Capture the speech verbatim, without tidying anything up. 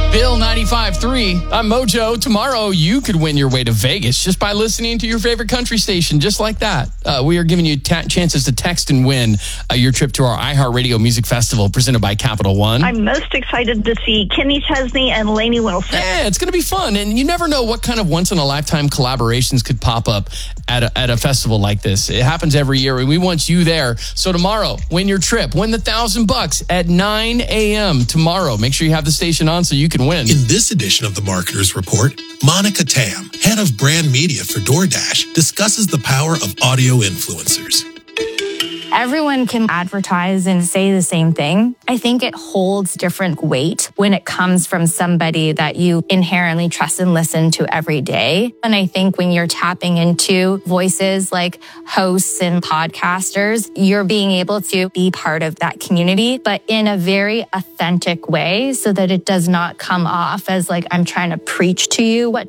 Bill ninety-five point three. I'm Mojo. Tomorrow, you could win your way to Vegas just by listening to your favorite country station, just like that. Uh, we are giving you ta- chances to text and win uh, your trip to our iHeartRadio Music Festival presented by Capital One. I'm most excited to see Kenny Chesney and Lainey Wilson. Yeah, it's going to be fun. And you never know what kind of once-in-a-lifetime collaborations could pop up at a, at a festival like this. It happens every year, and we want you there. So tomorrow, win your trip. Win the thousand bucks at nine a.m. tomorrow. Make sure you have the station on so you can win. In this edition of the Marketer's Report, Monica Tam, head of brand media for DoorDash, discusses the power of audio influencers. Everyone can advertise and say the same thing. I think it holds different weight when it comes from somebody that you inherently trust and listen to every day. And I think when you're tapping into voices like hosts and podcasters, you're being able to be part of that community, but in a very authentic way so that it does not come off as like I'm trying to preach to you what